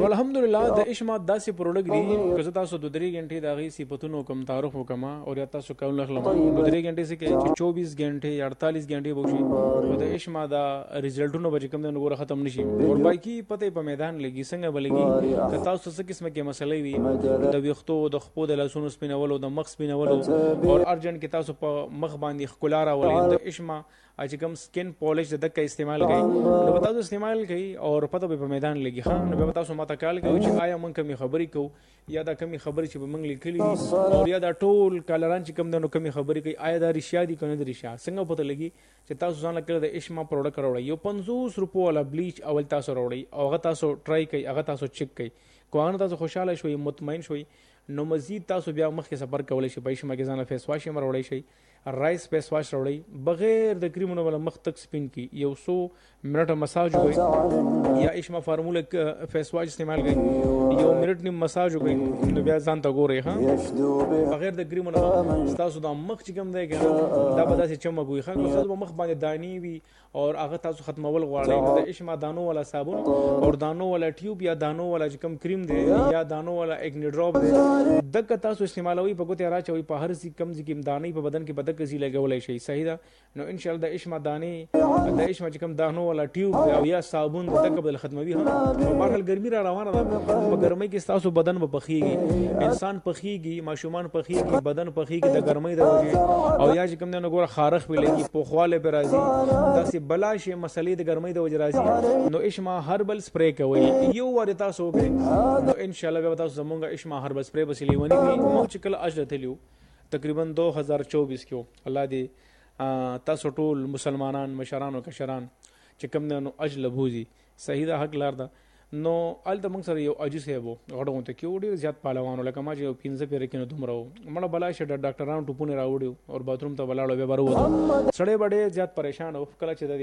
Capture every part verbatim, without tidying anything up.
نو الحمدلله د اشما داسې پروډکټ دی که تاسو د درې غنټې د غي صفاتونو کوم تعارف وکما او یا تاسو کول نخلم د درې غنټې سکه چې چوبیس غنټې اړتالیس غنټې بوشي نو د اشما دا ریزلټونو به کوم د نور ختم نشي اور باقي پته په میدان لګي څنګه بلګي که تاسو څه قسمه کې مسلې وي د ویختو د خپو د لاسونو سپینولو د مخ سپینولو اور ارجن کې تاسو په مخ باندې خکولارا ولې د اشما چې کوم سکن پالش د دک استعمال کوي نو تاسو استعمال کوي او پته په میدان لګي خام نو به تاسو ماته کال کوي چې آیا مونږ کمی خبرې کو یا دا کمی خبرې چې به مونږ لیکلي او یا دا ټول کالران چې کوم د نو کمی خبرې کوي آیا دا رښتیا دي کنه د رښتیا څنګه پته لګي چې تاسو ځان لکه د اشما پروډکټ راوړی یو پنځوس روپو والا بلیچ اول تاسو راوړی او هغه تاسو ټرای کوي هغه تاسو چک کوي کوانه تاسو خوشاله شوي مطمئن شوي نو مزید تاسو بیا مخکې سفر کولای شئ په اشما کې ځان فیس واش هم راوړی شئ رایس فیس واش راوړی بغیر د کریمونو ولا مخ تک سپین کی یو سو منټه مساج کوي یا اشما فارموله فیس واش استعمال کوي یو منټ نیم مساج کوي نو بیا ځان ته ګوري ها بغیر د کریمونو تاسو د مخ چې کوم دی دا به داسې چمکوي ښه تاسو په مخ باندې دانی وي او هغه تاسو ختمول غواړئ د اشما دانو ولا صابون او دانو ولا ټیوب یا دانو ولا چې کوم کریم دی یا دانو ولا اګنی ډراپ دی دغه تاسو استعمالوي په ګوته راچوي په هر څه کم ځکه دانی په بدن کې بدن کزي لګولای شي صحیح ده نو ان شاء الله د اشما دانی د اشما چې کوم دانو ولا ټیوب او یا صابون دغه بدل ختموي هم په بهر ګرمي را روانه ده په ګرمۍ کې تاسو بدن په پخېږي انسان پخېږي ماشومان پخېږي بدن پخېږي د ګرمۍ د وجه او یا چې کوم نه ګوره خارخ ویلېږي په خواله پر راځي داسې بلاشي مسلې د ګرمۍ د وجه راځي نو اشما هربل سپرے کوي یو ور تاسو کې نو ان شاء الله به تاسو زمونږ اشما هربل سپرے بسلی ونی مو چې کله اجر ته لیو تقریبا دو ہزار چوبیس کې الله دې تاسو ټول مسلمانان مشران او کشران چې کوم نو اجل بوزي صحیح ده حق لار ده نو الته موږ سره یو اجي سیبو غړو ته کې وړي زیات پهلوانو لکه ما چې پینځه پیره کې نو دومره مړه بلای شه ډاکټرانو ټوپونه راوړیو او باتروم ته ولاړو به برو سړی بډې زیات پریشان او کله چې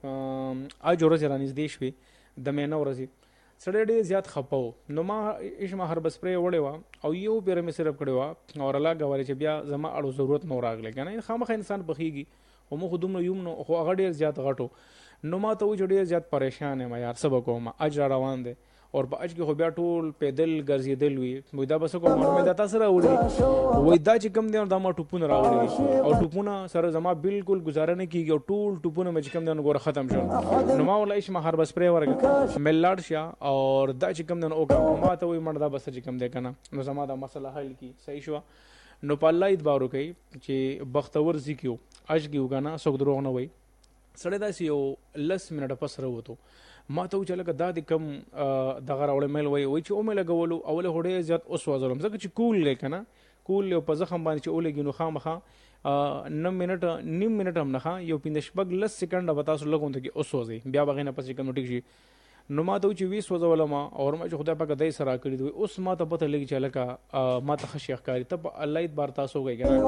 د اج ورځ رانیز دیش وي د مینه ورځي سړی ډېر زیات خپاو نو ما اشما هر بسپری وړې وه او یو پیره مې صرف کړې وه او الله ګوارې چې بیا زما اړو ضرورت نو راغلی که نه خامخا انسان پخېږي او مو خو دومره یم نو خو هغه ډېر زیات غټو نو ما ته وایي چې ډېر زیات پریشان یم یار څه به کوم اج را روان دی اور په اج کې خو بیا ټول پیدل ګرځېدل وي وایي دا به څه کوم مې دا تاسو راوړي وایي دا چې کوم دی دا ما ټوپونه راوړي او ټوپونه سره زما بالکل ګزاره نه کېږي او ټول ټوپونه مې چې کوم دی ګوره ختم شول نو ما ولا اشما هر بسپری ورکړه مې لاړ شه اور دا چې کوم دی وکړه ما ته وایي مړ دا بس چې کوم دی که نه نو زما دا مسله حل کړي صحیح شوه نو په الله اعتبار وکړئ چې بختور ځي کیو اج کیو که نه څوک دروغ نه وایي سړی داسې یو لس منټه پس راووتو ما ته وچه لکه دا د کم دغه راوړی میل وایي وایي چې او مې لګولو اول خو ډېر زیات وسوځلم ځکه چې کول دی که نه کول یو په زخم باندې چې ولګي نو خامخا نیم منټه نیم منټ هم نه یو پنځه شپږ لس سکنډه به تاسو لږ غونته کې وسوځئ بیا به هغې نه پس چې کوم ټیک شي نو ما ته وایي چې ویې سوځولم او ما چې خدای پاکه دی سره راکړي دی اوس ما ته پته لګي چې هلکه ما ته ښه شی ښکاري ته په الله اعتبار تاسو وکړئ که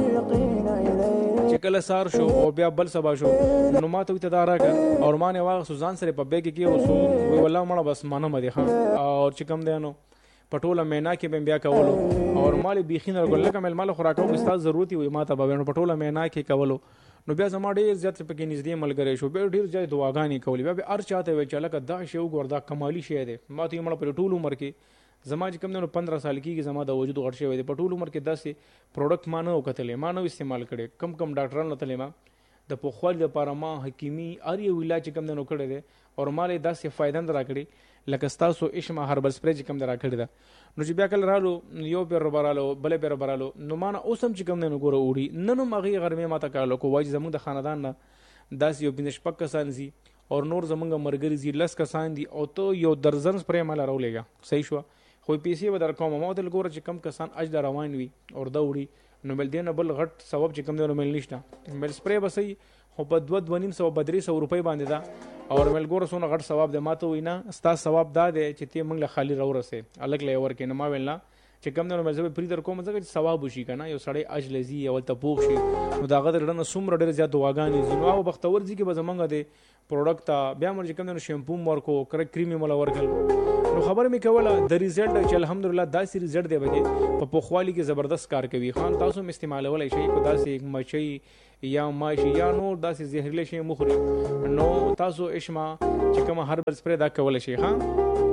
نه چې کله سار شو او بیا بل سبا شو نو ما ته وایي ته دا راکړه او ما نه واخیستو ځان سره په بیګ کې کېوسو وایي والله مړه بس منمه دی ښه او چې کوم دی نو په ټوله مینا کې به بیا کولو او مالې بیخي نه ورکړل لکه مې ماله خو راکوم ستا ضرورت وي ما ته به نو په ټوله مینا کې کولو نو بیا زما ډېر زیات پکې نږدې ملګری شو بیا ډېر زیات دعاګانې کولې بیا بیا هر چاته وایي چې هلکه دا شی وګوره دا کمالي شی دی ما ته یې مړه په ټول عمر کې زما چې کوم دی نو پندره سال کېږي زما د وجود غټ شوی دی په ټول عمر کې داسې پروډکټ ما نه و کتلی ما نه و استعمال کړی کم کم ډاکټران لتلی ما د پوخوالي دپاره ما حکیمي هر یو علاج چې کوم دی نو کړی دی او ما له داسې فایده نه راکړي لکه ستاسو اشما هربل سپری چې کوم دی راکړې ده نو چې بیا کله رالو یو پیر ربرالو بلې پیر ربرالو نو ما نه اوس هم چې کوم دی نو ګوره وړي نن هم هغې غرمې ما ته کارلو کو وایي چې زموږ د خاندان نه داسې یو پنځه شپږ کسان ځي او نور زموږ ملګري ځي لس کسان دي او ته یو درزن سپری ماله راولېږه صحیح شوه خو پیسې به در کوم ما ورته ګوره چې کم کسان اج د روان وي او دا وړي نو بل دې نه بل غټ ثواب چې کوم دی نو مل نشته مل سپری به صحیح خو په دوه دوه نیم سوه به درې سوه روپۍ باندې ده او مل ګوره څونه غټ ثواب دی ما ته وایي نه ستا ثواب دا دی چې ته موږ له خالي راورسې هلک له یې ورکې نه ما ویل نه چې کوم دی نو مې زه به فري در کوم ځکه چې ثواب وشي که نه یو سړی اج له ځي اول ته پوخ شي نو د هغه د زړه نه څومره ډېر زیات دعاګانې ځي نو هغه بختور ځي کې به زمونږ د پروډکټ ته بیا مر چې کوم دی نو شیمپو م ورکو کره کریم یې مله ورکړل نو خبره مې کوله د ریزلټ چې الحمدلله داسې ریزلټ دی پکې په پوخوالي کې زبردست کار کوي خان تاسو هم استعمالولی شئ که داسې مچۍ یا ماشي یا نور داسې زهرلی شی مخوري نو تاسو اشما چې کومه هربل سپری دا کولی شئ ښه